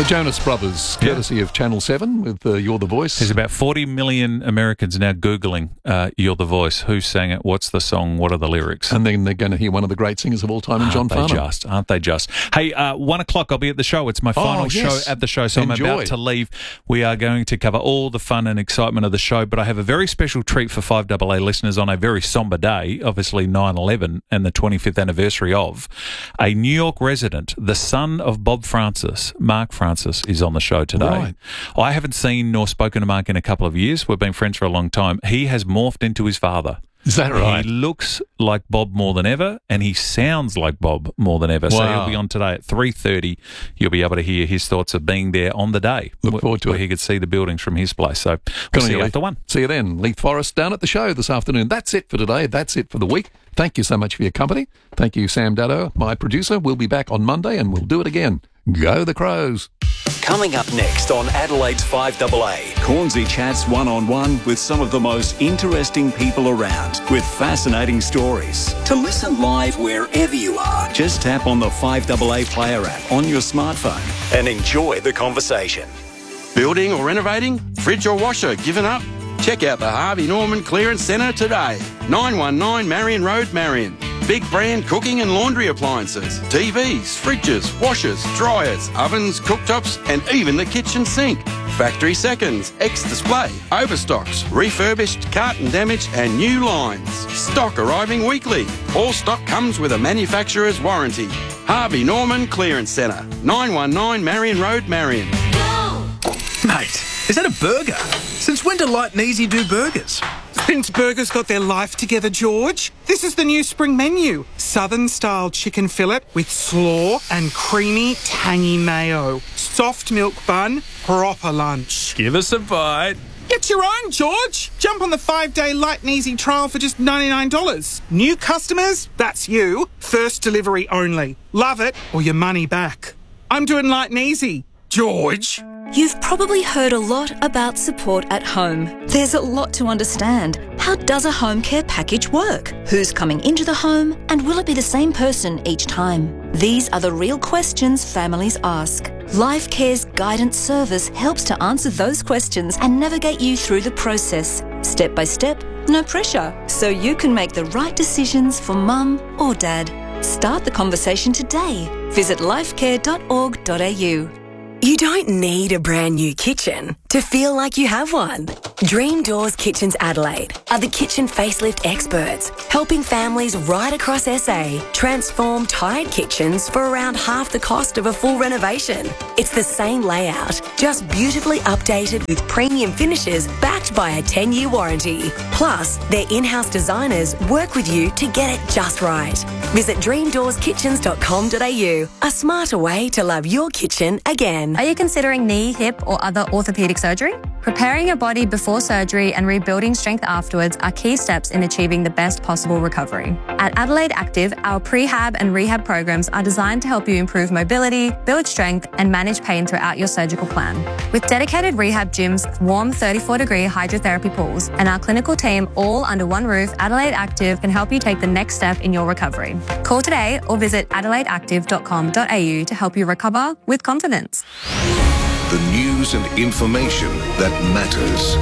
The Jonas Brothers, courtesy of Channel 7 with You're the Voice. There's about 40 million Americans now Googling You're the Voice. Who sang it? What's the song? What are the lyrics? And then they're going to hear one of the great singers of all time, John Farnham. Aren't they just? Hey, 1 o'clock I'll be at the show. It's my final show at the show, so Enjoy. I'm about to leave. We are going to cover all the fun and excitement of the show, but I have a very special treat for 5AA listeners on a very sombre day, obviously 9/11 and the 25th anniversary of. A New York resident, the son of Bob Francis, Mark Francis, is on the show today. Right. I haven't seen nor spoken to Mark in a couple of years. We've been friends for a long time. He has morphed into his father. Is that right? He looks like Bob more than ever, and he sounds like Bob more than ever. Wow. So he'll be on today at 3:30. You'll be able to hear his thoughts of being there on the day. Look forward to where it. he could see the buildings from his place. So we'll see you after 1. See you then. Leith Forrest down at the show this afternoon. That's it for today. That's it for the week. Thank you so much for your company. Thank you, Sam Dado, my producer. We'll be back on Monday and we'll do it again. Go the Crows. Coming up next on Adelaide's 5AA, Cornsey chats one-on-one with some of the most interesting people around with fascinating stories. To listen live wherever you are, just tap on the 5AA Player app on your smartphone and enjoy the conversation. Building or renovating? Fridge or washer given up? Check out the Harvey Norman Clearance Centre today. 919 Marion Road, Marion. Big brand cooking and laundry appliances, TVs, fridges, washers, dryers, ovens, cooktops, and even the kitchen sink. Factory seconds, ex-display, overstocks, refurbished, carton damage, and new lines. Stock arriving weekly. All stock comes with a manufacturer's warranty. Harvey Norman Clearance Centre, 919 Marion Road, Marion. Mate, is that a burger? Since when do Light and Easy do burgers? Since burgers got their life together, George. This is the new spring menu. Southern-style chicken fillet with slaw and creamy, tangy mayo. Soft milk bun, proper lunch. Give us a bite. Get your own, George. Jump on the 5-day Light and Easy trial for just $99. New customers, that's you. First delivery only. Love it or your money back. I'm doing Light and Easy. George. You've probably heard a lot about support at home. There's a lot to understand. How does a home care package work? Who's coming into the home? And will it be the same person each time? These are the real questions families ask. Life Care's guidance service helps to answer those questions and navigate you through the process. Step by step, no pressure. So you can make the right decisions for mum or dad. Start the conversation today. Visit lifecare.org.au. You don't need a brand new kitchen to feel like you have one. Dream Doors Kitchens Adelaide are the kitchen facelift experts, helping families right across SA transform tired kitchens for around half the cost of a full renovation. It's the same layout, just beautifully updated with premium finishes backed by a 10-year warranty. Plus, their in-house designers work with you to get it just right. Visit dreamdoorskitchens.com.au, a smarter way to love your kitchen again. Are you considering knee, hip or other orthopaedic surgery? Preparing your body before surgery and rebuilding strength afterwards are key steps in achieving the best possible recovery. At Adelaide Active, our prehab and rehab programs are designed to help you improve mobility, build strength and manage pain throughout your surgical plan. With dedicated rehab gyms, warm 34-degree hydrotherapy pools and our clinical team all under one roof, Adelaide Active can help you take the next step in your recovery. Call today or visit adelaideactive.com.au to help you recover with confidence. The news and information that matters.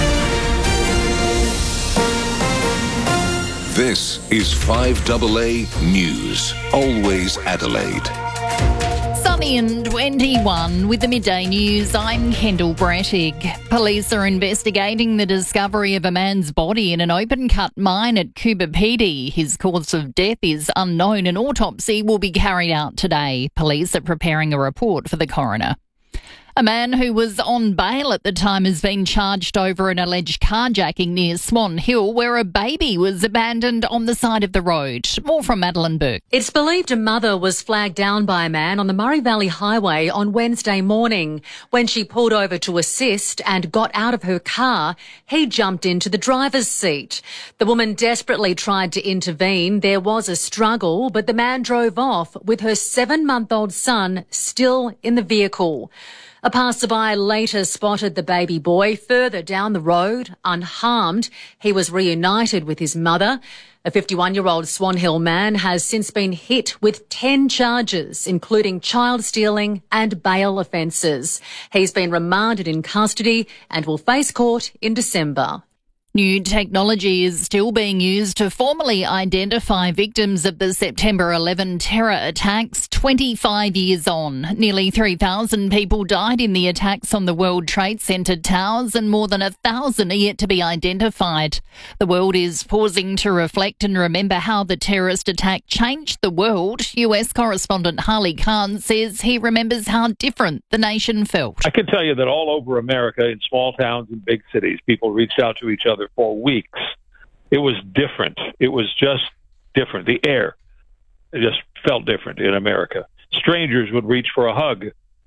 This is 5AA News. Always Adelaide. Sunny and 21 with the midday news. I'm Kendall Brettig. Police are investigating the discovery of a man's body in an open-cut mine at Coober PD. His cause of death is unknown. An autopsy will be carried out today. Police are preparing a report for the coroner. A man who was on bail at the time has been charged over an alleged carjacking near Swan Hill, where a baby was abandoned on the side of the road. More from Madeline Burke. It's believed a mother was flagged down by a man on the Murray Valley Highway on Wednesday morning. When she pulled over to assist and got out of her car, he jumped into the driver's seat. The woman desperately tried to intervene. There was a struggle, but the man drove off with her 7-month-old son still in the vehicle. A passerby later spotted the baby boy further down the road, unharmed. He was reunited with his mother. A 51-year-old Swan Hill man has since been hit with 10 charges, including child stealing and bail offences. He's been remanded in custody and will face court in December. New technology is still being used to formally identify victims of the September 11 terror attacks 25 years on. Nearly 3,000 people died in the attacks on the World Trade Center towers and more than 1,000 are yet to be identified. The world is pausing to reflect and remember how the terrorist attack changed the world. US correspondent Harley Khan says he remembers how different the nation felt. I can tell you that all over America, in small towns and big cities, people reached out to each other for weeks. It was different. It was just different. The air, it just felt different in America. Strangers would reach for a hug.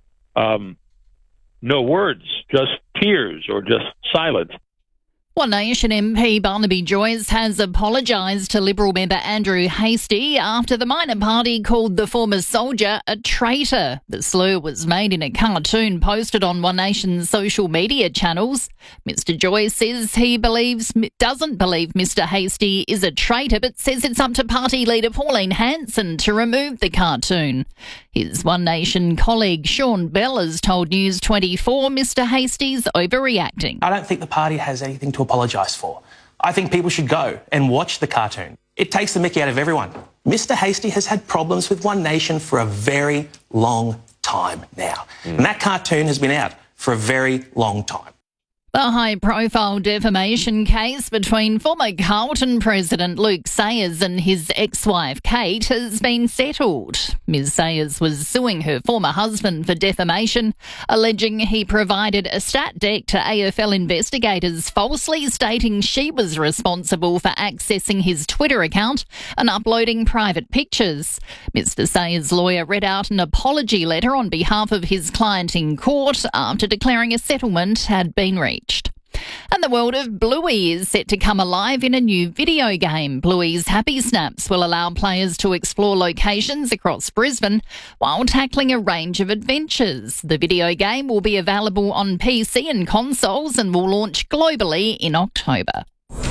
No words, just tears or just silence. One Nation MP Barnaby Joyce has apologised to Liberal member Andrew Hastie after the minor party called the former soldier a traitor. The slur was made in a cartoon posted on One Nation's social media channels. Mr Joyce says he doesn't believe Mr Hastie is a traitor, but says it's up to party leader Pauline Hanson to remove the cartoon. His One Nation colleague Sean Bell has told News 24 Mr Hastie's overreacting. I don't think the party has anything to apologise for. I think people should go and watch the cartoon. It takes the mickey out of everyone. Mr Hastie has had problems with One Nation for a very long time now. And that cartoon has been out for a very long time. The high-profile defamation case between former Carlton President Luke Sayers and his ex-wife Kate has been settled. Ms Sayers was suing her former husband for defamation, alleging he provided a stat deck to AFL investigators falsely stating she was responsible for accessing his Twitter account and uploading private pictures. Mr Sayers' lawyer read out an apology letter on behalf of his client in court after declaring a settlement had been reached. And the world of Bluey is set to come alive in a new video game. Bluey's Happy Snaps will allow players to explore locations across Brisbane while tackling a range of adventures. The video game will be available on PC and consoles and will launch globally in October.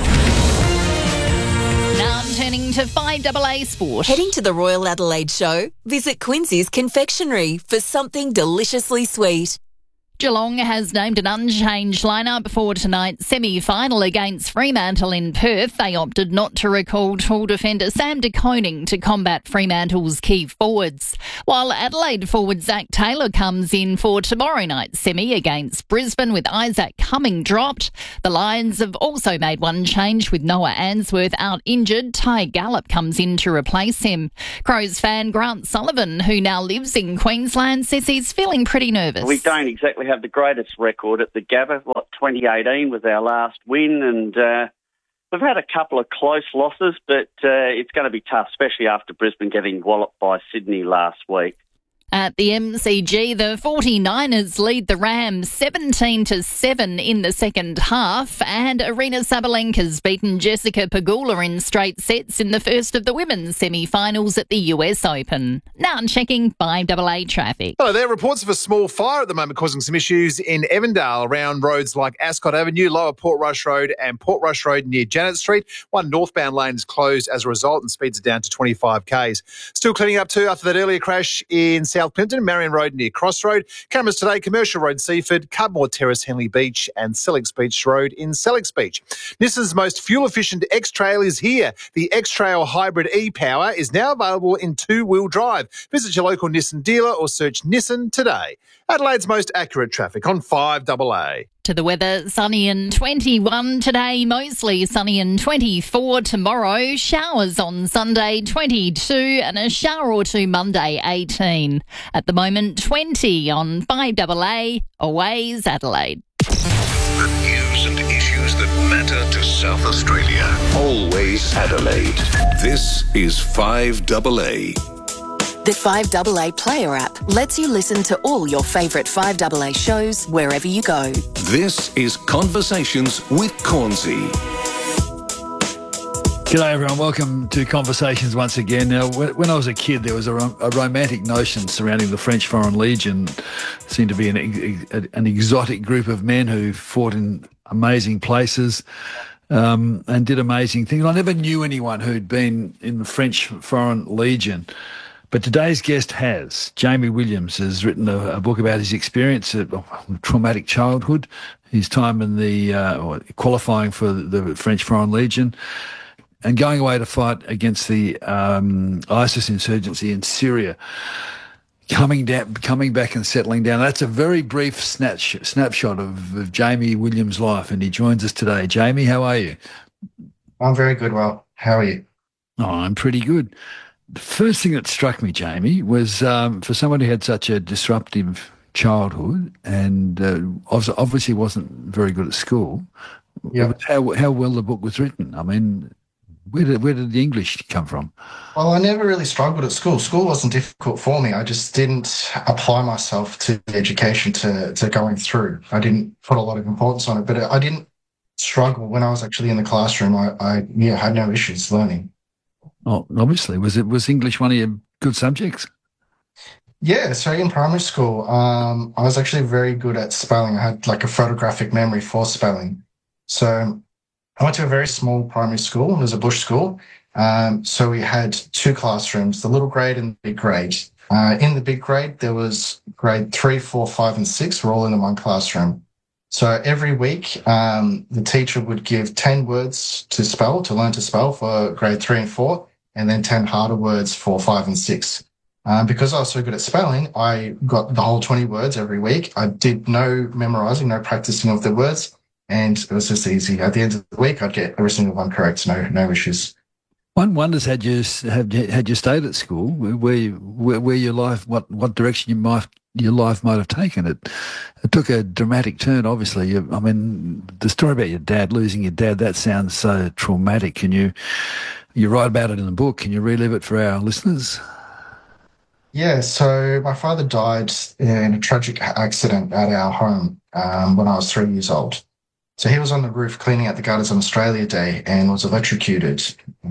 Now turning to 5AA Sport. Heading to the Royal Adelaide Show? Visit Quincy's Confectionery for something deliciously sweet. Geelong has named an unchanged lineup for tonight's semi-final against Fremantle in Perth. They opted not to recall tall defender Sam De Koning to combat Fremantle's key forwards, while Adelaide forward Zach Taylor comes in for tomorrow night's semi against Brisbane with Isaac Cumming dropped. The Lions have also made one change with Noah Answorth out injured. Ty Gallup comes in to replace him. Crows fan Grant Sullivan, who now lives in Queensland, says he's feeling pretty nervous. We don't exactly have the greatest record at the Gabba. 2018 was our last win, and we've had a couple of close losses, but it's going to be tough, especially after Brisbane getting walloped by Sydney last week. At the MCG, the 49ers lead the Rams 17-7 in the second half, and Arena Sabalenka's beaten Jessica Pegula in straight sets in the first of the women's semi-finals at the US Open. Now checking 5AA traffic. Hello there. Reports of a small fire at the moment causing some issues in Evandale around roads like Ascot Avenue, Lower Portrush Road and Portrush Road near Janet Street. One northbound lane is closed as a result and speeds are down to 25 k's. Still cleaning up too after that earlier crash in South Clinton, Marion Road near Cross Road. Cameras today, Commercial Road, Seaford, Cudmore Terrace, Henley Beach and Sellex Beach Road in Sellex Beach. Nissan's most fuel-efficient X-Trail is here. The X-Trail Hybrid E-Power is now available in two-wheel drive. Visit your local Nissan dealer or search Nissan today. Adelaide's most accurate traffic on 5AA. To the weather, sunny and 21 today, mostly sunny and 24 tomorrow, showers on Sunday 22 and a shower or two Monday 18. At the moment 20 on 5AA, Always Adelaide. The news and issues that matter to South Australia. Always Adelaide. This is 5AA. The 5AA Player app lets you listen to all your favourite 5AA shows wherever you go. This is Conversations with Cornsey. G'day everyone, welcome to Conversations once again. Now, when I was a kid, there was a romantic notion surrounding the French Foreign Legion. It seemed to be an exotic group of men who fought in amazing places and did amazing things. I never knew anyone who'd been in the French Foreign Legion. But today's guest has. Jamie Williams has written a book about his experience of traumatic childhood, his time in the qualifying for the French Foreign Legion, and going away to fight against the ISIS insurgency in Syria, coming back and settling down. That's a very brief snapshot of Jamie Williams' life, and he joins us today. Jamie, how are you? I'm very good, Well. How are you? Oh, I'm pretty good. The first thing that struck me, Jamie, was for someone who had such a disruptive childhood and obviously wasn't very good at school, how well the book was written. I mean, where did the English come from? Well, I never really struggled at school. School wasn't difficult for me. I just didn't apply myself to the education to going through. I didn't put a lot of importance on it, but I didn't struggle when I was actually in the classroom. I had no issues learning. Oh, obviously. Was English one of your good subjects? Yeah, so in primary school, I was actually very good at spelling. I had like a photographic memory for spelling. So I went to a very small primary school. It was a bush school. So we had two classrooms, the little grade and the big grade. In the big grade, there was grade 3, 4, 5, and 6 were all in one classroom. So every week, the teacher would give 10 words to learn to spell for grade 3 and 4, and then 10 harder words for 5 and 6. Because I was so good at spelling, I got the whole 20 words every week. I did no memorizing, no practicing of the words. And it was just easy. At the end of the week, I'd get every single one correct. No issues. One wonders, had you stayed at school, where your life, what direction your life might have taken. It took a dramatic turn. Obviously, I mean, the story about your dad, losing your dad, that sounds so traumatic. You write about it in the book. Can you relive it for our listeners? Yeah. So my father died in a tragic accident at our home when I was 3 years old. So he was on the roof cleaning out the gutters on Australia Day and was electrocuted.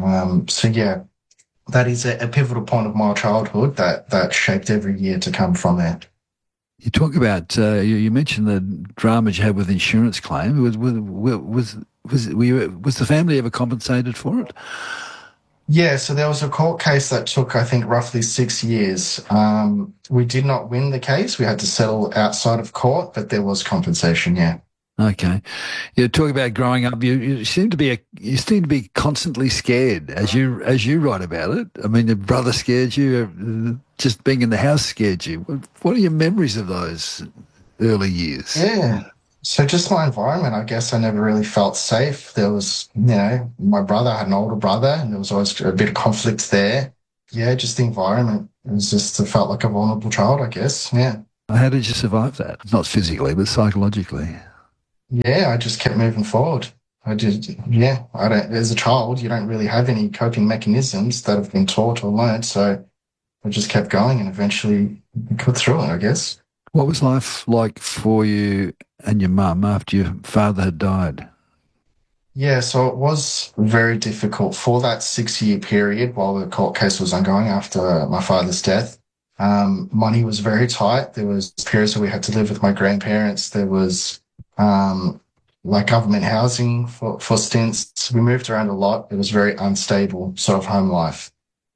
That is a pivotal point of my childhood that shaped every year to come from there. You talk about, you mentioned the dramas you had with insurance claim. Was the family ever compensated for it? Yeah, so there was a court case that took, I think, roughly 6 years. We did not win the case. We had to settle outside of court, but there was compensation, yeah. Okay, you talk about growing up. You seem to be constantly scared as you write about it. I mean, your brother scared you. Just being in the house scared you. What are your memories of those early years? Yeah, so just my environment. I guess I never really felt safe. There was, my brother had an older brother, and there was always a bit of conflict there. Yeah, just the environment. It was just, I felt like a vulnerable child, I guess. Yeah. How did you survive that? Not physically, but psychologically. Yeah, I just kept moving forward. As a child, you don't really have any coping mechanisms that have been taught or learned, so I just kept going and eventually got through it, I guess. What was life like for you and your mum after your father had died? Yeah, so it was very difficult for that 6-year period while the court case was ongoing after my father's death. Money was very tight. There was periods where we had to live with my grandparents. There was government housing for stints. We moved around a lot. It was very unstable sort of home life.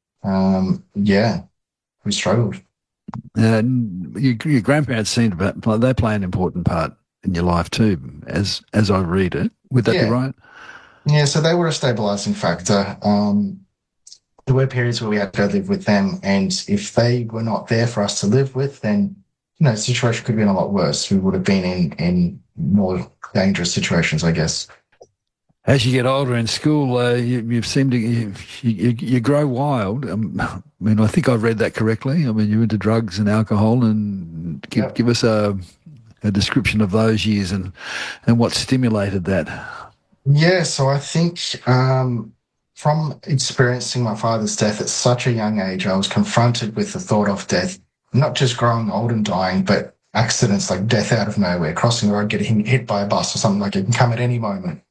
We struggled. Your grandparents seem to they play an important part in your life too, as I read it. Would that be right? Yeah, so they were a stabilising factor. There were periods where we had to go live with them, and if they were not there for us to live with, then the situation could have been a lot worse. We would have been in more dangerous situations, I guess. As you get older in school, you seem to you grow wild. I mean, I think I've read that correctly. I mean, you're into drugs and alcohol, and give us a description of those years and what stimulated that. Yeah, so I think from experiencing my father's death at such a young age, I was confronted with the thought of death, not just growing old and dying, but accidents like death out of nowhere, crossing the road, getting hit by a bus or something like it can come at any moment.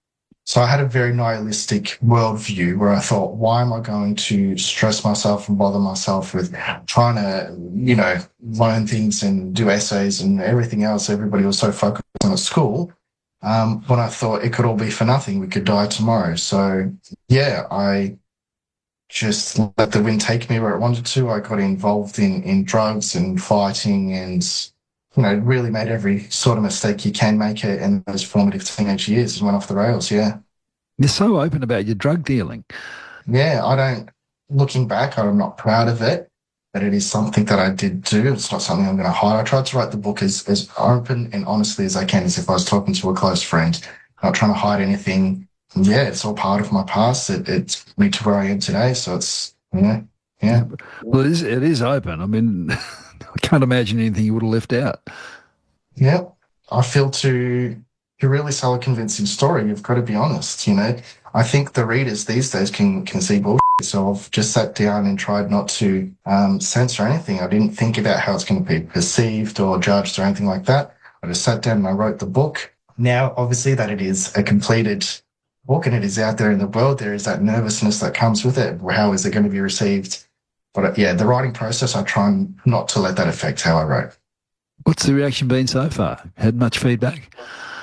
So I had a very nihilistic worldview where I thought, why am I going to stress myself and bother myself with trying to, learn things and do essays and everything else everybody was so focused on at school, when I thought it could all be for nothing. We could die tomorrow. So, yeah, I just let the wind take me where it wanted to. I got involved in drugs and fighting and, really made every sort of mistake you can make it in those formative teenage years and went off the rails, yeah. You're so open about your drug dealing. Yeah, looking back, I'm not proud of it, but it is something that I did do. It's not something I'm going to hide. I tried to write the book as open and honestly as I can, as if I was talking to a close friend, not trying to hide anything. Yeah, it's all part of my past. It's me to where I am today. So it's, yeah. Well, it is open. I mean, I can't imagine anything you would have left out. Yeah, I feel to really sell a convincing story, you've got to be honest. I think the readers these days can see bullshit. So I've just sat down and tried not to censor anything. I didn't think about how it's going to be perceived or judged or anything like that. I just sat down and I wrote the book. Now, obviously, that it is a completed book and it is out there in the world, there is that nervousness that comes with it. How is it going to be received? But yeah, the writing process, I try not to let that affect how I write. What's the reaction been so far? Had much feedback?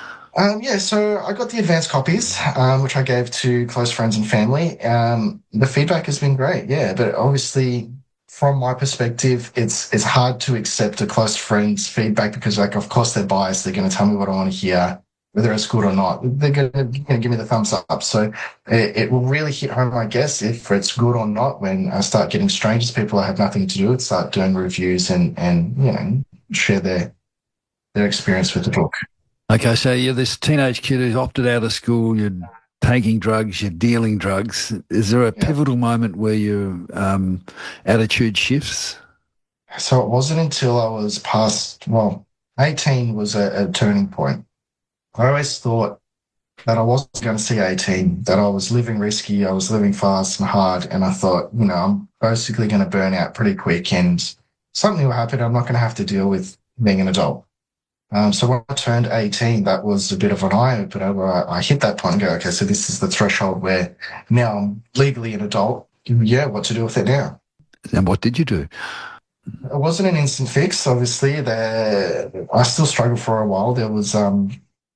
So I got the advanced copies, which I gave to close friends and family. The feedback has been great, yeah, but obviously from my perspective, it's hard to accept a close friend's feedback because, of course, they're biased. They're going to tell me what I want to hear, whether it's good or not. They're going to give me the thumbs up. So it will really hit home, I guess, if it's good or not when I start getting strangers, people I have nothing to do with, start doing reviews and share their experience with the book. Okay, so you're this teenage kid who's opted out of school, you're taking drugs, you're dealing drugs. Is there a pivotal moment where your attitude shifts? So it wasn't until I was past, 18 was a turning point. I always thought that I wasn't going to see 18, that I was living risky, I was living fast and hard, and I thought, I'm basically going to burn out pretty quick and something will happen. I'm not going to have to deal with being an adult. So when I turned 18, that was a bit of an eye-opener where I hit that point and go, okay, so this is the threshold where now I'm legally an adult. Yeah, what to do with it now? And what did you do? It wasn't an instant fix, obviously. I still struggled for a while. There was the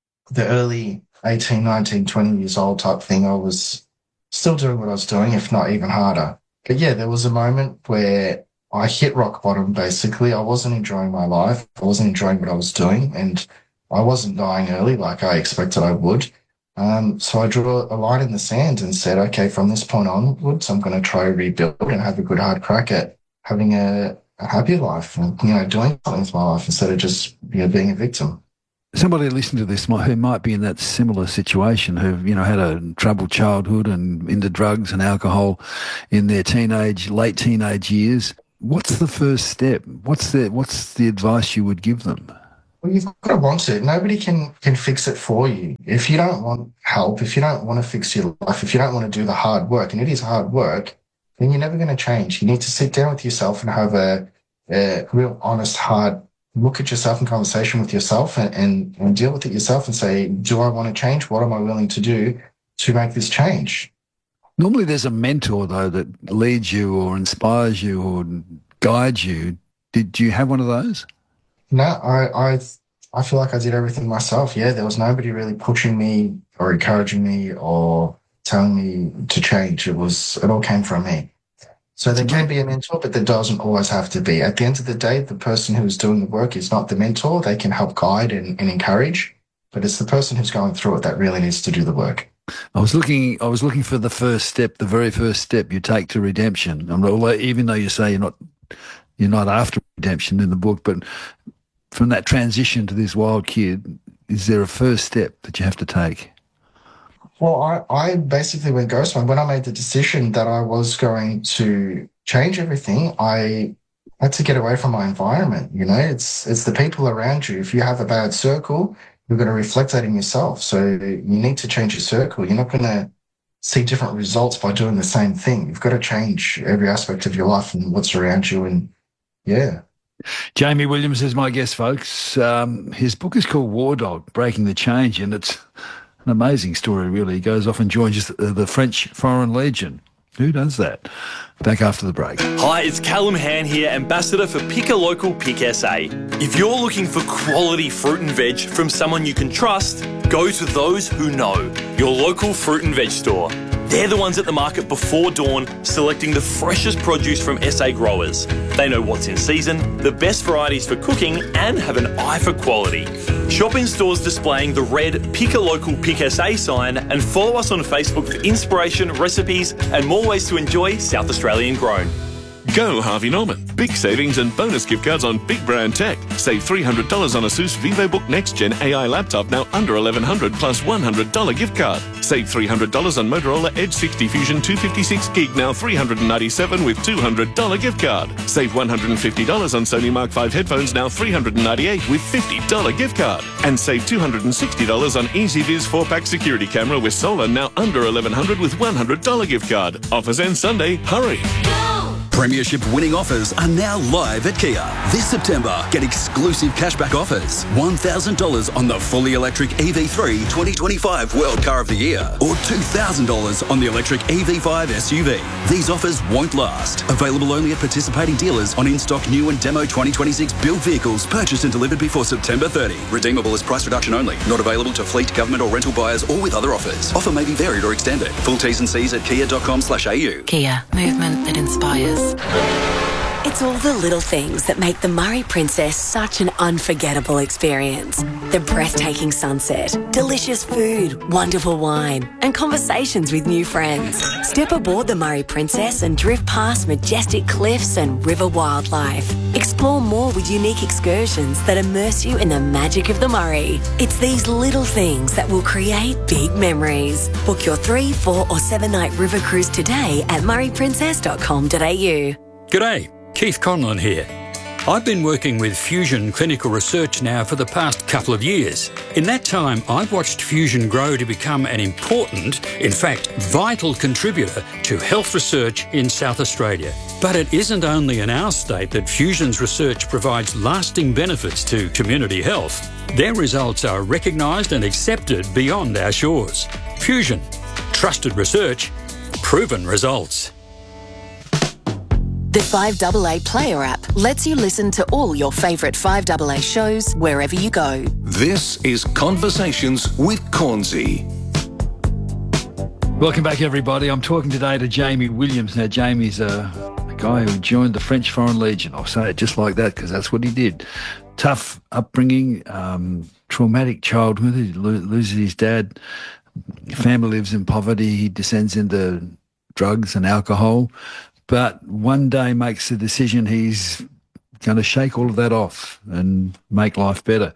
early 18, 19, 20 years old type thing. I was still doing what I was doing, if not even harder. But yeah, there was a moment where I hit rock bottom, basically. I wasn't enjoying my life. I wasn't enjoying what I was doing, and I wasn't dying early like I expected I would. So I drew a line in the sand and said, okay, from this point onwards, I'm going to try to rebuild and have a good hard crack at having a happy life and, doing something with my life instead of just, being a victim. Somebody listening to this who might be in that similar situation, who had a troubled childhood and into drugs and alcohol in their late teenage years. What's the first step? What's the advice you would give them? Well, you've got to want it. Nobody can fix it for you. If you don't want help, if you don't want to fix your life, if you don't want to do the hard work, and it is hard work, then you're never going to change. You need to sit down with yourself and have a real honest, hard look at yourself in conversation with yourself and deal with it yourself and say, do I want to change? What am I willing to do to make this change? Normally there's a mentor, though, that leads you or inspires you or guides you. Did you have one of those? No, I feel like I did everything myself. Yeah, there was nobody really pushing me or encouraging me or telling me to change. It all came from me. So there can be a mentor, but there doesn't always have to be. At the end of the day, the person who is doing the work is not the mentor. They can help guide and encourage, but it's the person who's going through it that really needs to do the work. I was looking for the first step, the very first step you take to redemption. Even though you say you're not after redemption in the book, but from that transition to this wild kid, is there a first step that you have to take? Well, I basically went ghost mode. When I made the decision that I was going to change everything, I had to get away from my environment. It's the people around you. If you have a bad circle, you're going to reflect that in yourself. So you need to change your circle. You're not going to see different results by doing the same thing. You've got to change every aspect of your life and what's around you. And yeah. Jamie Williams is my guest, folks. His book is called War Dog, Breaking the Change, and it's An amazing story, really. He goes off and joins the French Foreign Legion. Who does that? Back after the break. Hi, it's Callum Han here, Ambassador for Pick a Local Pick SA. If you're looking for quality fruit and veg from someone you can trust, go to those who know, your local fruit and veg store. They're the ones at the market before dawn, selecting the freshest produce from SA growers. They know what's in season, the best varieties for cooking, and have an eye for quality. Shop in stores displaying the red Pick a Local Pick SA sign, and follow us on Facebook for inspiration, recipes, and more ways to enjoy South Australian grown. Go Harvey Norman. Big savings and bonus gift cards on big brand tech. Save $300 on ASUS VivoBook Next Gen AI laptop, now under $1,100 plus $100 gift card. Save $300 on Motorola Edge 60 Fusion 256 gig, now $397 with $200 gift card. Save $150 on Sony Mark V headphones, now $398 with $50 gift card. And save $260 on EasyViz 4-pack security camera with solar, now under $1,100 with $100 gift card. Offers end Sunday. Hurry! Premiership winning offers are now live at Kia. This September, get exclusive cashback offers. $1,000 on the fully electric EV3 2025 World Car of the Year, or $2,000 on the electric EV5 SUV. These offers won't last. Available only at participating dealers on in-stock new and demo 2026 built vehicles purchased and delivered before September 30. Redeemable as price reduction only. Not available to fleet, government or rental buyers or with other offers. Offer may be varied or extended. Full T's and C's at kia.com/au. Kia, movement that inspires. It's all the little things that make the Murray Princess such an unforgettable experience. The breathtaking sunset, delicious food, wonderful wine, and conversations with new friends. Step aboard the Murray Princess and drift past majestic cliffs and river wildlife. Explore more with unique excursions that immerse you in the magic of the Murray. It's these little things that will create big memories. Book your 3, 4 or 7-night river cruise today at murrayprincess.com.au. G'day, Keith Conlon here. I've been working with Fusion Clinical Research now for the past couple of years. In that time, I've watched Fusion grow to become an important, in fact, vital contributor to health research in South Australia. But it isn't only in our state that Fusion's research provides lasting benefits to community health. Their results are recognised and accepted beyond our shores. Fusion. Trusted research. Proven results. The 5AA Player app lets you listen to all your favourite 5AA shows wherever you go. This is Conversations with Cornsey. Welcome back, everybody. I'm talking today to Jamie Williams. Now, Jamie's a guy who joined the French Foreign Legion. I'll say it just like that because that's what he did. Tough upbringing, traumatic childhood. He loses his dad. Family lives in poverty. He descends into drugs and alcohol. But one day makes the decision he's going to shake all of that off and make life better.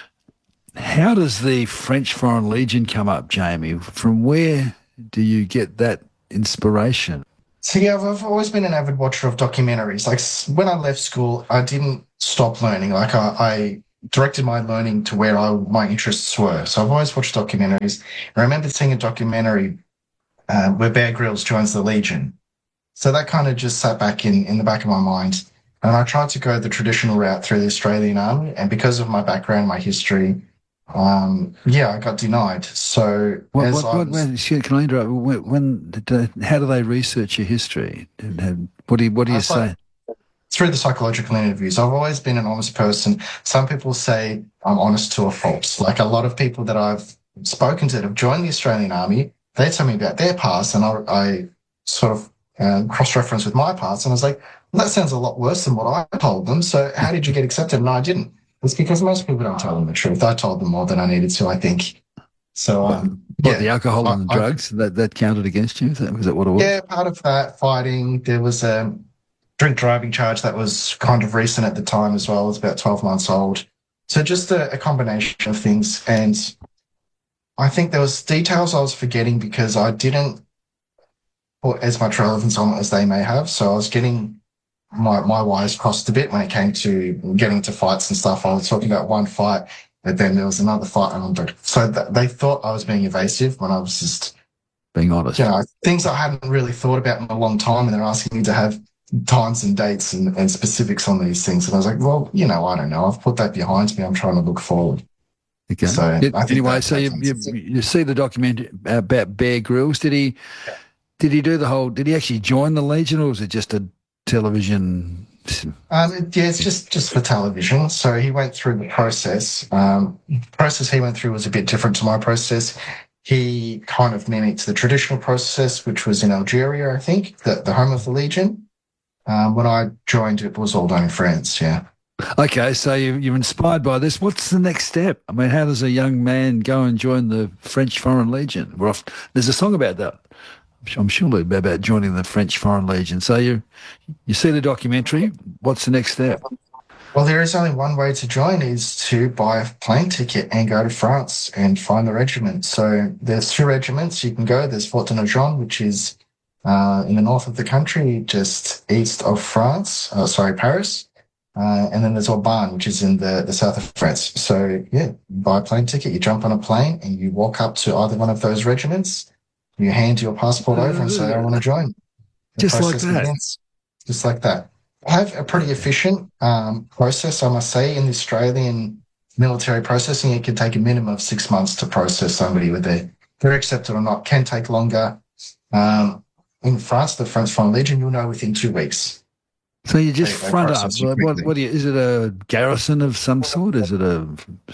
How does the French Foreign Legion come up, Jamie? From where do you get that inspiration? So yeah, I've always been an avid watcher of documentaries. Like when I left school, I didn't stop learning. Like I directed my learning to where my interests were. So I've always watched documentaries. I remember seeing a documentary where Bear Grylls joins the Legion. So that kind of just sat back in the back of my mind. And I tried to go the traditional route through the Australian Army. And because of my background, my history, I got denied. So can I interrupt? How do they research your history? What do you say? Through the psychological interviews. I've always been an honest person. Some people say I'm honest to a fault. Like a lot of people that I've spoken to that have joined the Australian Army, they tell me about their past, and I sort of cross-reference with my past, and I was like, well, that sounds a lot worse than what I told them, so how did you get accepted? And I didn't. It's because most people don't tell them the truth. I told them more than I needed to, I think. So, the alcohol and the drugs, that counted against you? Was that what it was? Yeah, part of that, fighting. There was a drink driving charge that was kind of recent at the time as well. It was about 12 months old. So just a combination of things. And I think there was details I was forgetting because I didn't put as much relevance on it as they may have. So I was getting my wires crossed a bit when it came to getting to fights and stuff. I was talking about one fight, but then there was another fight. So they thought I was being evasive when I was just being honest. Things I hadn't really thought about in a long time, and they're asking me to have times and dates and specifics on these things. And I was like, well, I don't know. I've put that behind me. I'm trying to look forward. Okay. So I think anyway, so you see the documentary about Bear Grylls. Did he do the whole? Did he actually join the Legion, or was it just a television? It's just for television. So he went through the process. The process he went through was a bit different to my process. He kind of mimicked the traditional process, which was in Algeria, I think, the home of the Legion. When I joined, it was all done in France. Yeah. Okay, so you're inspired by this. What's the next step? I mean, how does a young man go and join the French Foreign Legion? There's a song about that. I'm sure about joining the French Foreign Legion. So you see the documentary. What's the next step? Well, there is only one way to join, is to buy a plane ticket and go to France and find the regiment. So there's 2 regiments you can go. There's Fort de Nogent, which is in the north of the country, just east of Paris. And then there's Orban, which is in the south of France. So, yeah, buy a plane ticket, you jump on a plane, and you walk up to either one of those regiments. You hand your passport over and say, I want to join. Just like that. Just like that. I have a pretty efficient process, I must say. In the Australian military processing, it can take a minimum of 6 months to process somebody with they're accepted or not. Can take longer. In France, the French Foreign Legion, you'll know within 2 weeks. So you just front up. What is it, a garrison of some sort? Is it a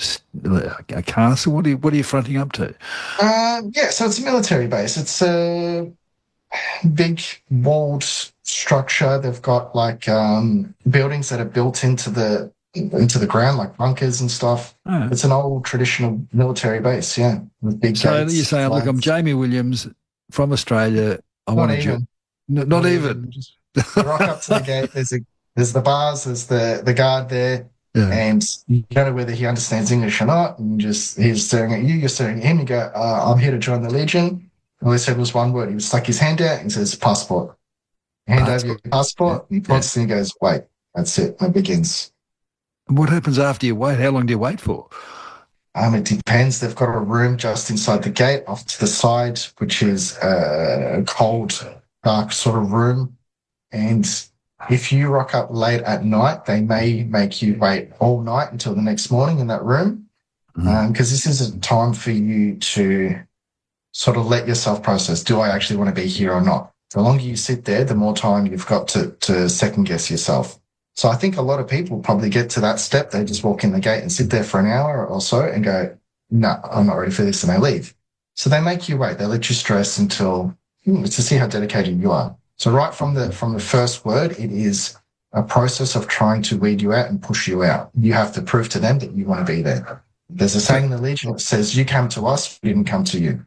castle? What are you fronting up to? So it's a military base. It's a big walled structure. They've got like buildings that are built into the ground, like bunkers and stuff. Oh. It's an old traditional military base, yeah, with big gates. So you're saying, look, I'm Jamie Williams from Australia. I want to join. Not even. You rock up to the gate. There's the bars. There's the guard there, and you don't know whether he understands English or not. And he's staring at you. You're staring at him. You go, "I'm here to join the Legion." All he said was one word. He would stuck his hand out and says, "Passport." Hand over your passport. He points and he goes, "Wait." That's it. It begins. What happens after you wait? How long do you wait for? It depends. They've got a room just inside the gate, off to the side, which is a cold, dark sort of room. And if you rock up late at night, they may make you wait all night until the next morning in that room, because this isn't time for you to sort of let yourself process, do I actually want to be here or not? The longer you sit there, the more time you've got to second guess yourself. So I think a lot of people probably get to that step. They just walk in the gate and sit there for an hour or so and go, no, I'm not ready for this, and they leave. So they make you wait. They let you stress until to see how dedicated you are. So right from the first word, it is a process of trying to weed you out and push you out. You have to prove to them that you want to be there. There's a saying in the Legion that says, you come to us, we didn't come to you.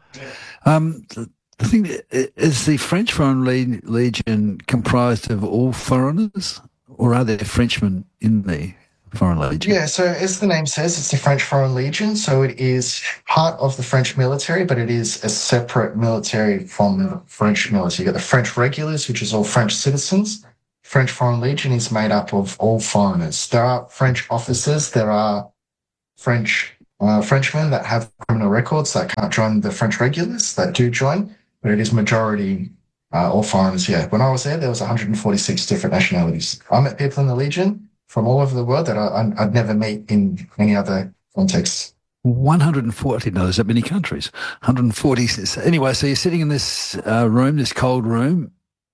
The thing is, the French Foreign Legion comprised of all foreigners, or are there Frenchmen in the Foreign Legion? Yeah, so as the name says, it's the French Foreign Legion. So it is part of the French military, but it is a separate military from the French military. You've got the French regulars, which is all French citizens. French Foreign Legion is made up of all foreigners. There are French officers. There are Frenchmen that have criminal records that can't join the French regulars that do join, but it is majority all foreigners, yeah. When I was there was 146 different nationalities. I met people in the Legion from all over the world that I'd never meet in any other context. 140, no, there's that many countries. 140. Anyway, so you're sitting in this room, this cold room.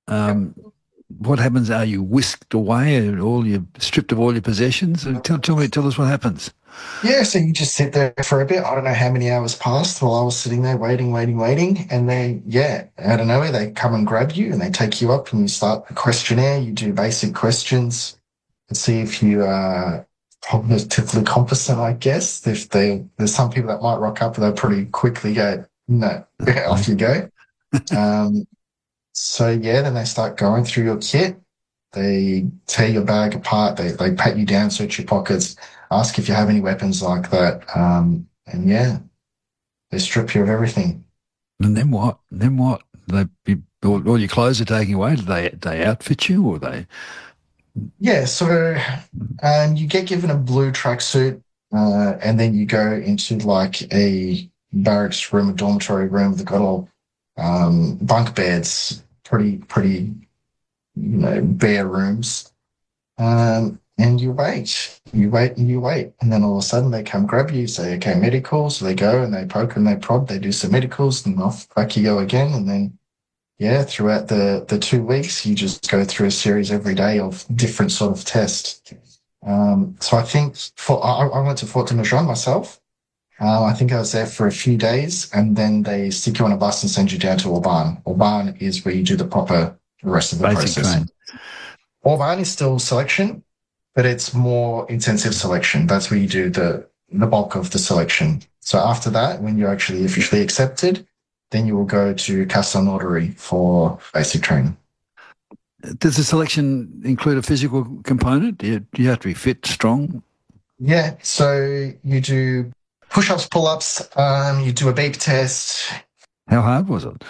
What happens? Are you whisked away and you're stripped of all your possessions? Tell us what happens. Yeah, so you just sit there for a bit. I don't know how many hours passed while I was sitting there waiting. And then, out of nowhere, they come and grab you and they take you up and you start the questionnaire. You do basic questions to see if you are cognitively competent, I guess. There's some people that might rock up and they'll pretty quickly go, no, off you go. Then they start going through your kit. They tear your bag apart. They pat you down, search your pockets, ask if you have any weapons like that. They strip you of everything. And then what? All your clothes are taken away. Do they outfit you or they? Yeah, so you get given a blue tracksuit and then you go into like a barracks room, a dormitory room. They've got all bunk beds, pretty bare rooms. and you wait. You wait and you wait. And then all of a sudden they come grab you, say, okay, medical. So they go and they poke and they prod, they do some medicals, and off back you go again. And then, throughout the 2 weeks, you just go through a series every day of different sort of tests. So I think I went to Fort de Maujon myself. I think I was there for a few days, and then they stick you on a bus and send you down to Orban. Orban is where you do the rest of the Basic process. train. Orban is still selection, but it's more intensive selection. That's where you do the bulk of the selection. So after that, when you're actually officially accepted, then you will go to Castelnaudary for basic training. Does the selection include a physical component? Do you have to be fit, strong? Yeah, so you do push-ups, pull-ups, you do a beep test. How hard was it?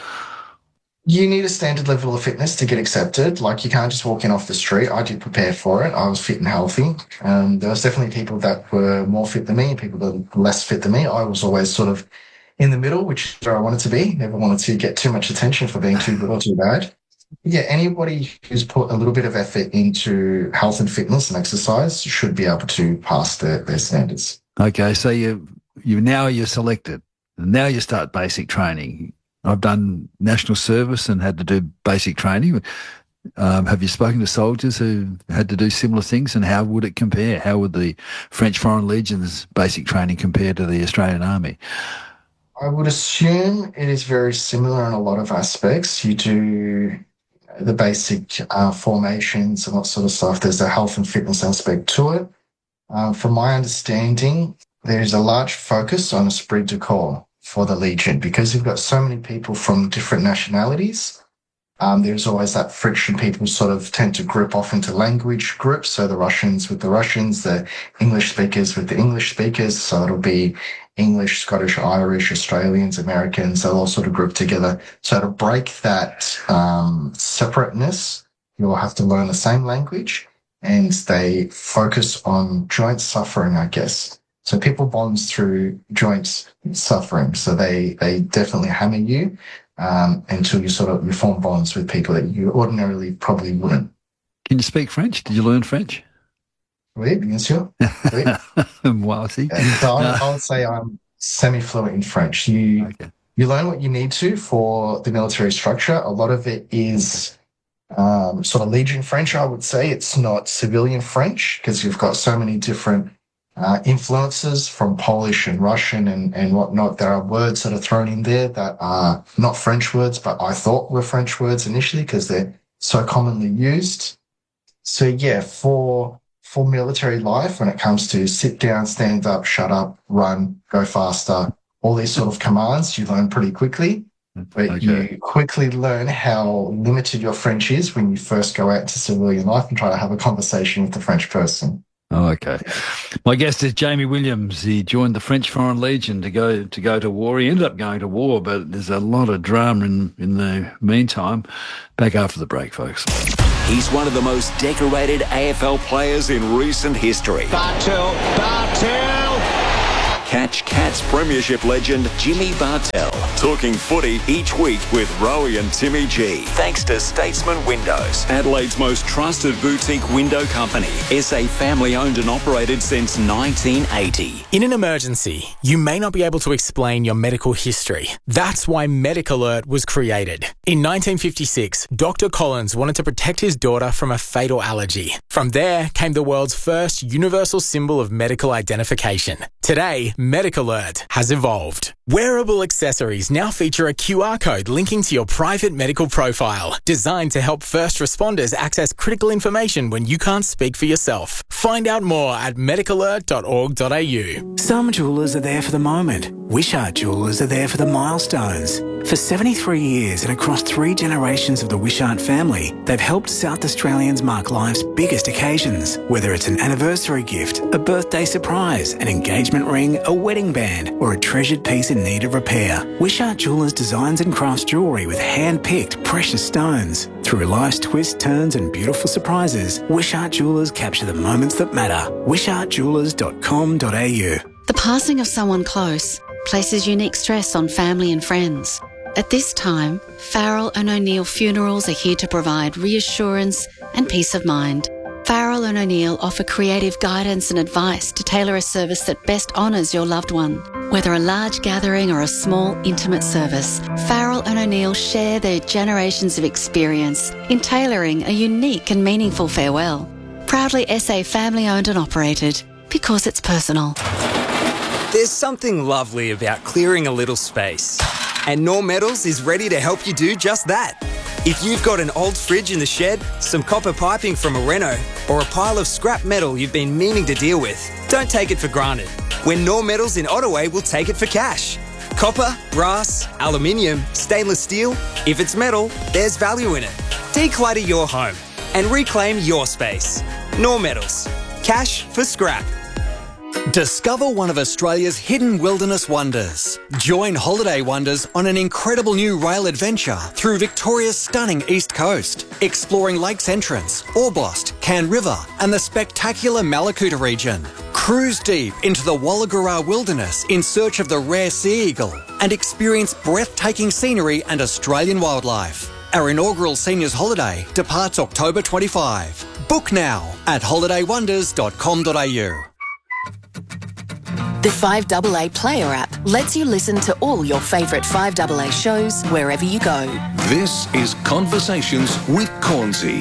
You need a standard level of fitness to get accepted. Like, you can't just walk in off the street. I did prepare for it. I was fit and healthy. There was definitely people that were more fit than me and people that were less fit than me. I was always sort of in the middle, which is where I wanted to be. Never wanted to get too much attention for being too good or too bad. Yeah, anybody who's put a little bit of effort into health and fitness and exercise should be able to pass their standards. Okay, so you're selected. Now you start basic training. I've done national service and had to do basic training. Have you spoken to soldiers who had to do similar things, and how would it compare? How would the French Foreign Legion's basic training compare to the Australian Army? I would assume it is very similar in a lot of aspects. You do the basic formations and that sort of stuff. There's a health and fitness aspect to it. From my understanding, there is a large focus on esprit de corps for the Legion, because you've got so many people from different nationalities. There's always that friction. People sort of tend to group off into language groups. So the Russians with the Russians, the English speakers with the English speakers. So it'll be English, Scottish, Irish, Australians, Americans. They'll all sort of group together. So to break that separateness, you'll have to learn the same language, and they focus on joint suffering, I guess. So people bond through joint suffering. So they definitely hammer you until you form bonds with people that you ordinarily probably wouldn't. Can you speak French? Did you learn French? Oui, bien sûr. Oui. Moi aussi. So I would say I'm semi-fluent in French. You learn what you need to for the military structure. A lot of it is sort of Legion French, I would say. It's not civilian French, because you've got so many different influences from Polish and Russian and whatnot. There are words that are thrown in there that are not French words, but I thought were French words initially because they're so commonly used. So yeah, for military life, when it comes to sit down, stand up, shut up, run, go faster, all these sort of commands, you learn pretty quickly. But you quickly learn how limited your French is when you first go out into civilian life and try to have a conversation with the French person. Oh, okay. My guest is Jamie Williams. He joined the French Foreign Legion to go to war. He ended up going to war, but there's a lot of drama in the meantime. Back after the break, folks. He's one of the most decorated AFL players in recent history. Bartel. Catch Cats Premiership legend Jimmy Bartel talking footy each week with Rowie and Timmy G. Thanks to Statesman Windows, Adelaide's most trusted boutique window company. SA family owned and operated since 1980. In an emergency, you may not be able to explain your medical history. That's why MedicAlert was created. In 1956, Dr. Collins wanted to protect his daughter from a fatal allergy. From there came the world's first universal symbol of medical identification. Today, MedicAlert has evolved. Wearable accessories now feature a QR code linking to your private medical profile, designed to help first responders access critical information when you can't speak for yourself. Find out more at medicalert.org.au. Some jewellers are there for the moment. Wishart Jewellers are there for the milestones. For 73 years and across 3 generations of the Wishart family, they've helped South Australians mark life's biggest occasions. Whether it's an anniversary gift, a birthday surprise, an engagement ring, a wedding band, or a treasured piece in need of repair, Wishart Jewellers designs and crafts jewellery with hand-picked precious stones. Through life's twists, turns and beautiful surprises, Wishart Jewellers capture the moments that matter. wishartjewellers.com.au. The passing of someone close places unique stress on family and friends. At this time, Farrell and O'Neill Funerals are here to provide reassurance and peace of mind. Farrell and O'Neill offer creative guidance and advice to tailor a service that best honours your loved one. Whether a large gathering or a small, intimate service, Farrell and O'Neill share their generations of experience in tailoring a unique and meaningful farewell. Proudly SA family owned and operated, because it's personal. There's something lovely about clearing a little space. And Norm Metals is ready to help you do just that. If you've got an old fridge in the shed, some copper piping from a reno, or a pile of scrap metal you've been meaning to deal with, don't take it for granted. When Norm Metals in Ottaway will take it for cash. Copper, brass, aluminium, stainless steel, if it's metal, there's value in it. Declutter your home and reclaim your space. Norm Metals. Cash for scrap. Discover one of Australia's hidden wilderness wonders. Join Holiday Wonders on an incredible new rail adventure through Victoria's stunning east coast, exploring Lakes Entrance, Orbost, Cann River and the spectacular Malakuta region. Cruise deep into the Wollagura wilderness in search of the rare sea eagle and experience breathtaking scenery and Australian wildlife. Our inaugural seniors holiday departs October 25. Book now at holidaywonders.com.au. The 5AA Player app lets you listen to all your favourite 5AA shows wherever you go. This is Conversations with Cornsey.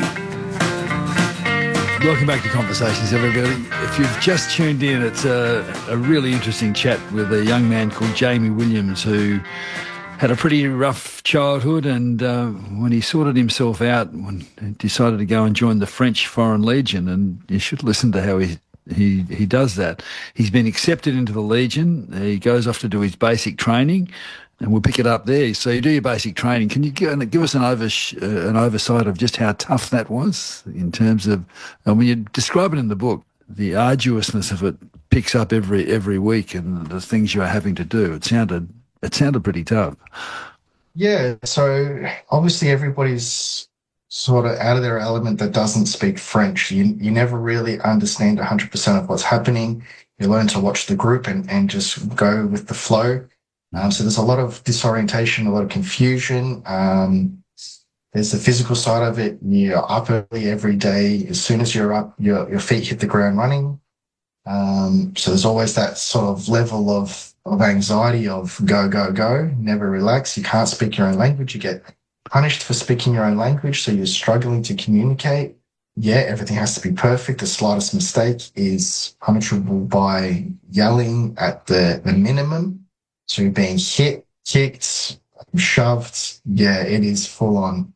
Welcome back to Conversations, everybody. If you've just tuned in, it's a really interesting chat with a young man called Jamie Williams who had a pretty rough childhood, and when he sorted himself out, when he decided to go and join the French Foreign Legion, and you should listen to how he does that. He's been accepted into the Legion. He goes off to do his basic training, and we'll pick it up there. So you do your basic training. Can you give us an oversight of just how tough that was in terms of, when you describe it in the book, the arduousness of it picks up every week and the things you are having to do. It sounded pretty tough. Yeah, so obviously everybody's sort of out of their element that doesn't speak French. You never really understand 100% of what's happening. You learn to watch the group and just go with the flow. So there's a lot of disorientation, a lot of confusion. There's the physical side of it. You're up early every day. As soon as you're up, your feet hit the ground running. So there's always that sort of level of anxiety of go, go, go, never relax. You can't speak your own language. You get punished for speaking your own language, so you're struggling to communicate. Yeah, everything has to be perfect. The slightest mistake is punishable by yelling at the minimum. So you're being hit, kicked, shoved. Yeah, it is full on.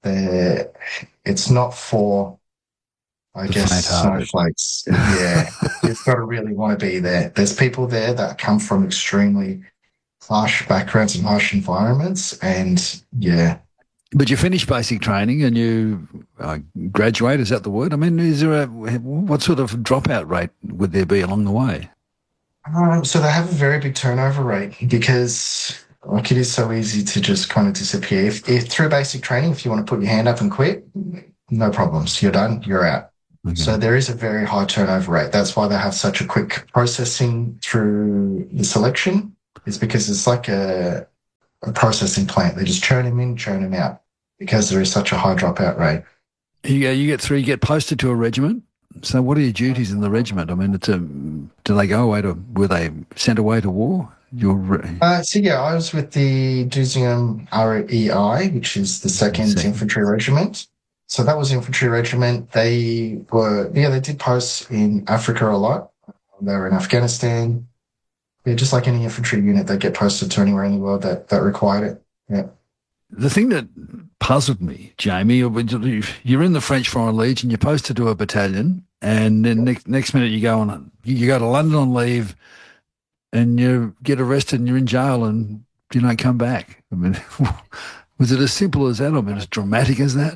It's not for, I guess, snowflakes. Yeah, you've got to really want to be there. There's people there that come from extremely harsh backgrounds and harsh environments, and yeah. But you finish basic training and you graduate, is that the word? I mean, what sort of dropout rate would there be along the way? So they have a very big turnover rate because it is so easy to just kind of disappear. If through basic training, if you want to put your hand up and quit, no problems. You're done, you're out. Okay. So there is a very high turnover rate. That's why they have such a quick processing through the selection, is because it's like a processing plant. They just churn them in, churn them out, because there is such a high dropout rate. You get posted to a regiment. So what are your duties in the regiment? I mean, do they go away were they sent away to war? I was with the Deuxième REI, which is the 2nd Infantry Regiment. So that was infantry regiment. They did posts in Africa a lot. They were in Afghanistan. Yeah, just like any infantry unit, they get posted to anywhere in the world that required it. Yeah. The thing that puzzled me, Jamie, you're in the French Foreign Legion, you're posted to a battalion, and then next minute you go to London on leave, and you get arrested and you're in jail and you don't come back. I mean, was it as simple as that? I mean, as dramatic as that?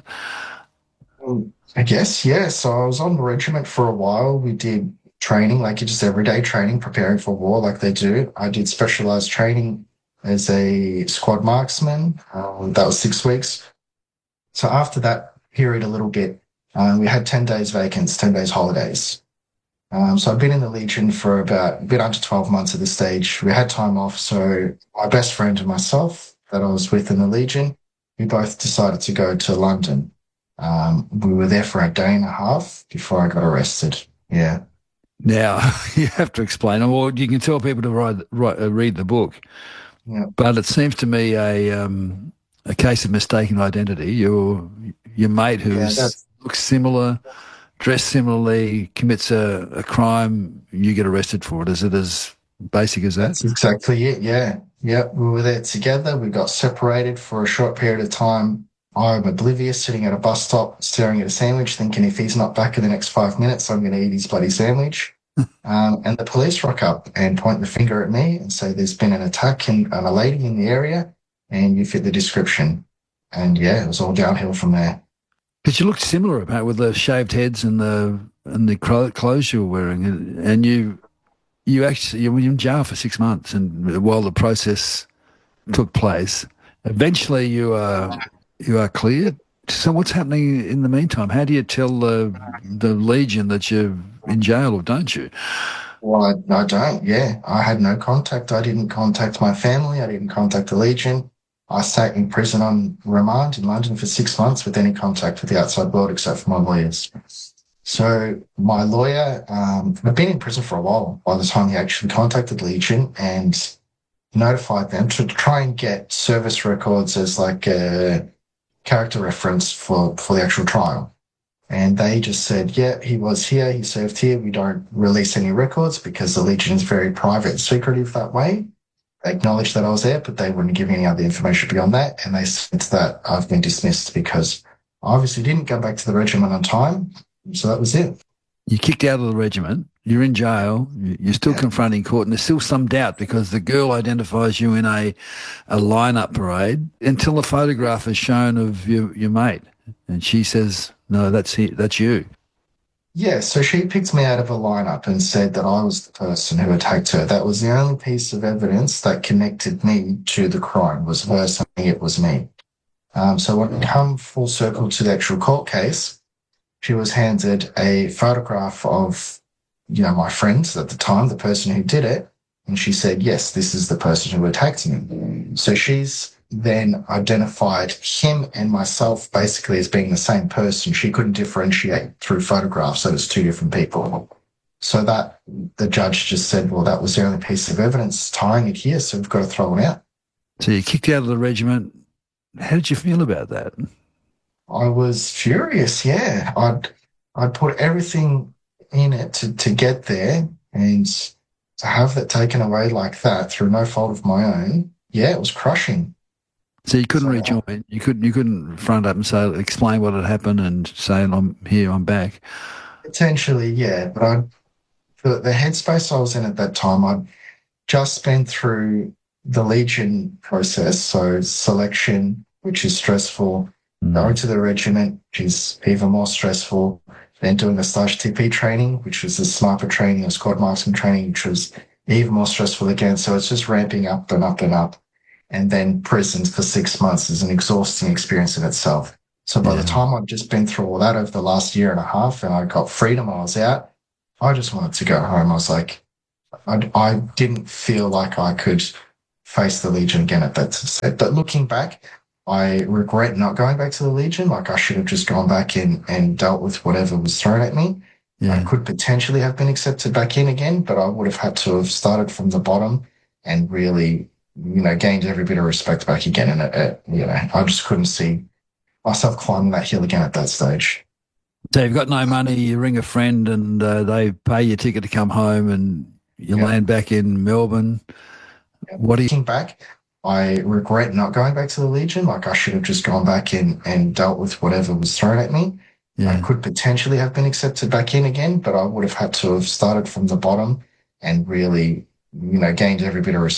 I guess, yeah. So I was on the regiment for a while. We did training, like just everyday training, preparing for war like they do. I did specialised training as a squad marksman. That was 6 weeks. So after that period a little bit, we had 10 days vacants, 10 days holidays. So I've been in the Legion for about a bit under 12 months at this stage. We had time off. So my best friend and myself that I was with in the Legion, we both decided to go to London. We were there for a day and a half before I got arrested. Yeah. Now, you have to explain, or you can tell people to read the book. Yeah. But it seems to me a case of mistaken identity. Your mate who looks similar, dressed similarly, commits a crime, you get arrested for it. Is it as basic as that? That's exactly it, yeah. Yep, we were there together. We got separated for a short period of time. I'm oblivious, sitting at a bus stop, staring at a sandwich, thinking if he's not back in the next 5 minutes, I'm going to eat his bloody sandwich. And the police rock up and point the finger at me and say there's been an attack on a lady in the area and you fit the description. And yeah, it was all downhill from there. Because you looked similar about with the shaved heads and the clothes you were wearing, and you were in jail for 6 months, and while the process took place, eventually you are cleared. So what's happening in the meantime? How do you tell the Legion that you're in jail, or don't you? Well, I don't, yeah. I had no contact. I didn't contact my family. I didn't contact the Legion. I sat in prison on remand in London for 6 months with any contact with the outside world except for my lawyers. So my lawyer, I've been in prison for a while by the time he actually contacted Legion and notified them to try and get service records as like a character reference for the actual trial. And they just said, yeah, he was here, he served here. We don't release any records because the Legion is very private and secretive that way. They acknowledged that I was there, but they wouldn't give any other information beyond that. And they said that I've been dismissed because I obviously didn't go back to the regiment on time. So that was it. You kicked out of the regiment, you're in jail, you're still confronting court, and there's still some doubt because the girl identifies you in a line-up parade until a photograph is shown of your mate. And she says, no, that's you. Yeah, so she picked me out of a lineup and said that I was the person who attacked her. That was the only piece of evidence that connected me to the crime, was her saying it was me. So when it come full circle to the actual court case, she was handed a photograph of, my friends at the time, the person who did it, and she said, yes, this is the person who attacked me. So she's then identified him and myself basically as being the same person. She couldn't differentiate through photographs that it's two different people. So that the judge just said, well, that was the only piece of evidence tying it here, so we've got to throw it out. So you kicked out of the regiment. How did you feel about that? I was furious, yeah. I'd put everything in it to get there, and to have that taken away like that through no fault of my own, yeah, it was crushing. So you couldn't rejoin. You couldn't front up and say, explain what had happened and say, I'm here, I'm back. Potentially, yeah. But the headspace I was in at that time, I'd just been through the Legion process, so selection, which is stressful, going to the regiment, which is even more stressful, then doing the Stage TP training, which was the sniper training, or squad marksman training, which was even more stressful again. So it's just ramping up and up and up. And then prison for 6 months is an exhausting experience in itself. So by the time I'd just been through all that over the last year and a half and I got freedom, I was out, I just wanted to go home. I was like, I didn't feel like I could face the Legion again at that set. But looking back, I regret not going back to the Legion. Like I should have just gone back and dealt with whatever was thrown at me. Yeah. I could potentially have been accepted back in again, but I would have had to have started from the bottom and really, gained every bit of respect back again. And, I just couldn't see myself climbing that hill again at that stage. So you've got no money, you ring a friend and they pay your ticket to come home and you land back in Melbourne. What are you... Looking back, I regret not going back to the Legion. Like I should have just gone back and dealt with whatever was thrown at me. Yeah. I could potentially have been accepted back in again, but I would have had to have started from the bottom and really, gained every bit of respect.